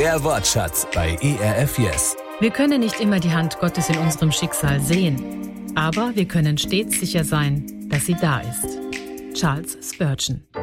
Der Wortschatz bei ERF Yes. Wir können nicht immer die Hand Gottes in unserem Schicksal sehen, aber wir können stets sicher sein, dass sie da ist. Charles Spurgeon.